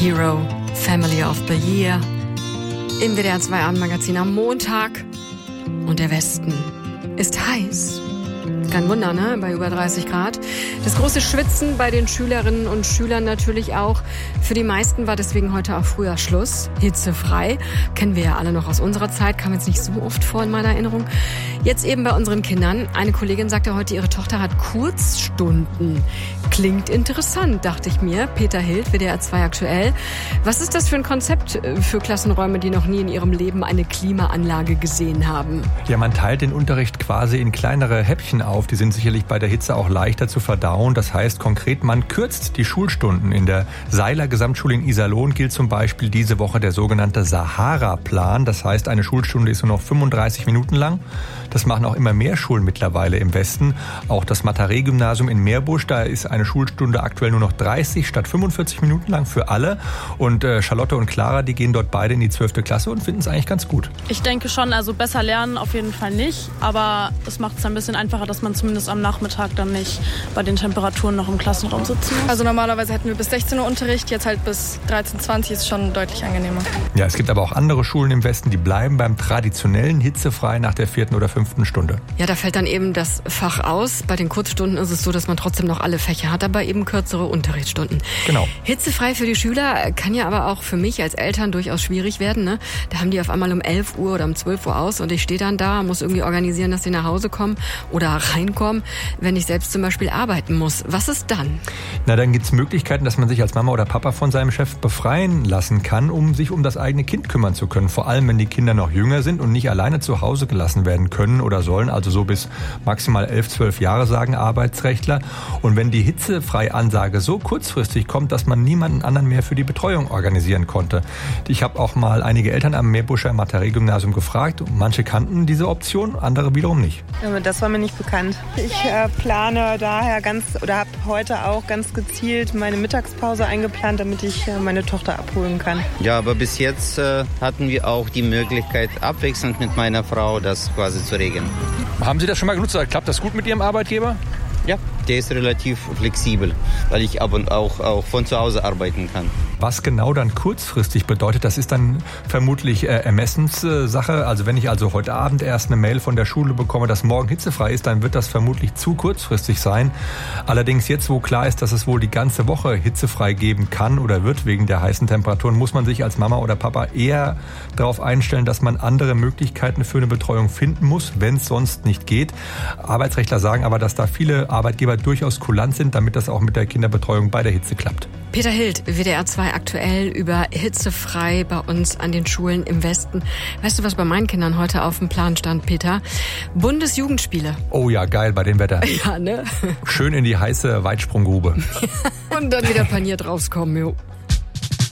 Hero, Family of the Year. Im WDR 2 Abendmagazin am Montag. Und der Westen ist heiß. Kein Wunder, ne? Bei über 30 Grad. Das große Schwitzen bei den Schülerinnen und Schülern natürlich auch. Für die meisten war deswegen heute auch früher Schluss. Hitzefrei. Kennen wir ja alle noch aus unserer Zeit. Kam jetzt nicht so oft vor in meiner Erinnerung. Jetzt eben bei unseren Kindern. Eine Kollegin sagte heute, ihre Tochter hat Kurzstunden. Klingt interessant, dachte ich mir. Peter Hild, WDR 2 aktuell. Was ist das für ein Konzept für Klassenräume, die noch nie in ihrem Leben eine Klimaanlage gesehen haben? Ja, man teilt den Unterricht quasi in kleinere Häppchen auf. Die sind sicherlich bei der Hitze auch leichter zu verdauen. Das heißt konkret, man kürzt die Schulstunden. In der Seiler Gesamtschule in Iserlohn gilt zum Beispiel diese Woche der sogenannte Sahara-Plan. Das heißt, eine Schulstunde ist nur noch 35 Minuten lang. Das machen auch immer mehr Schulen mittlerweile im Westen. Auch das Mataré-Gymnasium in Meerbusch, da ist eine Schulstunde aktuell nur noch 30 statt 45 Minuten lang für alle. Und Charlotte und Clara, die gehen dort beide in die 12. Klasse und finden es eigentlich ganz gut. Ich denke schon, also besser lernen auf jeden Fall nicht. Aber es macht es ein bisschen einfacher, dass man zumindest am Nachmittag dann nicht bei den Temperaturen noch im Klassenraum sitzen muss. Also normalerweise hätten wir bis 16 Uhr Unterricht, jetzt halt bis 13:20 ist schon deutlich angenehmer. Ja, es gibt aber auch andere Schulen im Westen, die bleiben beim traditionellen hitzefrei nach der 4. oder 5. Stunde. Ja, da fällt dann eben das Fach aus. Bei den Kurzstunden ist es so, dass man trotzdem noch alle Fächer hat, aber eben kürzere Unterrichtsstunden. Genau. Hitzefrei für die Schüler kann ja aber auch für mich als Eltern durchaus schwierig werden. Ne? Da haben die auf einmal um 11 Uhr oder um 12 Uhr aus und ich stehe dann da, muss irgendwie organisieren, dass sie nach Hause kommen oder reinkommen, wenn ich selbst zum Beispiel arbeiten muss. Was ist dann? Na, dann gibt es Möglichkeiten, dass man sich als Mama oder Papa von seinem Chef befreien lassen kann, um sich um das eigene Kind kümmern zu können. Vor allem, wenn die Kinder noch jünger sind und nicht alleine zu Hause gelassen werden können oder sollen, also so bis maximal 11, 12 Jahre, sagen Arbeitsrechtler. Und wenn die Hitzefrei-Ansage so kurzfristig kommt, dass man niemanden anderen mehr für die Betreuung organisieren konnte. Ich habe auch mal einige Eltern am Meerbuscher Mataré-Gymnasium gefragt. Manche kannten diese Option, andere wiederum nicht. Das war mir nicht bekannt. Ich plane daher habe heute auch ganz gezielt meine Mittagspause eingeplant, damit ich meine Tochter abholen kann. Ja, aber bis jetzt hatten wir auch die Möglichkeit, abwechselnd mit meiner Frau das quasi zu regeln. Haben Sie das schon mal genutzt? Klappt das gut mit Ihrem Arbeitgeber? Ja, der ist relativ flexibel, weil ich ab und auch von zu Hause arbeiten kann. Was genau dann kurzfristig bedeutet, das ist dann vermutlich Ermessenssache. Also wenn ich also heute Abend erst eine Mail von der Schule bekomme, dass morgen hitzefrei ist, dann wird das vermutlich zu kurzfristig sein. Allerdings jetzt, wo klar ist, dass es wohl die ganze Woche hitzefrei geben kann oder wird wegen der heißen Temperaturen, muss man sich als Mama oder Papa eher darauf einstellen, dass man andere Möglichkeiten für eine Betreuung finden muss, wenn es sonst nicht geht. Arbeitsrechtler sagen aber, dass da viele Arbeitgeber durchaus kulant sind, damit das auch mit der Kinderbetreuung bei der Hitze klappt. Peter Hild, WDR 2 aktuell über hitzefrei bei uns an den Schulen im Westen. Weißt du, was bei meinen Kindern heute auf dem Plan stand, Peter? Bundesjugendspiele. Oh ja, geil bei dem Wetter. Ja, ne? Schön in die heiße Weitsprunggrube. Und dann wieder paniert rauskommen, jo.